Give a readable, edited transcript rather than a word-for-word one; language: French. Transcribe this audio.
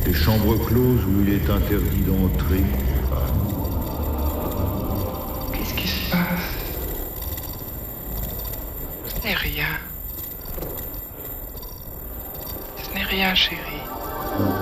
Les chambres closes où il est interdit d'entrer. Qu'est-ce qui se passe? Ce n'est rien. Ce n'est rien, chérie.